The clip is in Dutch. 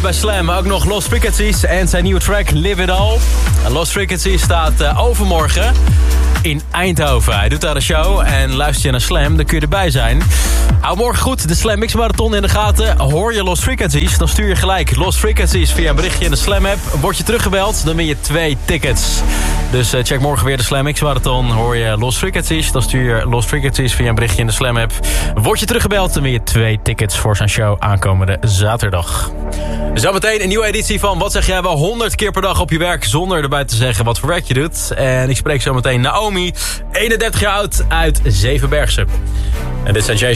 Bij Slam ook nog Lost Frequencies en zijn nieuwe track Live It All. Lost Frequencies staat overmorgen in Eindhoven. Hij doet daar een show en luister je naar Slam, dan kun je erbij zijn. Hou morgen goed de Slam Mix Marathon in de gaten. Hoor je Lost Frequencies, dan stuur je gelijk Lost Frequencies via een berichtje in de Slam app. Word je teruggebeld, dan win je 2 tickets. Dus check morgen weer de Slam Mix Marathon. Hoor je Lost Frequencies, dan stuur je Lost Frequencies via een berichtje in de Slam app. Word je teruggebeld, dan win je 2 tickets voor zijn show aankomende zaterdag. Zometeen een nieuwe editie van Wat zeg jij wel 100 keer per dag op je werk zonder erbij te zeggen wat voor werk je doet. En ik spreek zometeen Naomi, 31 jaar oud uit Zevenbergse. En dit zijn